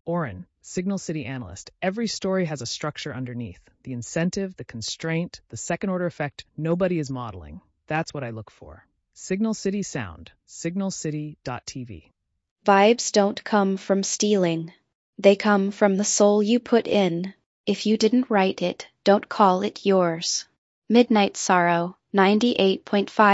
Oren, Signal City analyst. Every story has a structure underneath. The incentive, the constraint, the second-order effect nobody is modeling. That's what I look for. Signal City Sound, signalcity.tv. Vibes don't come from stealing. They come from the soul you put in. If you didn't write it, don't call it yours. Midnight Sorrow, 98.5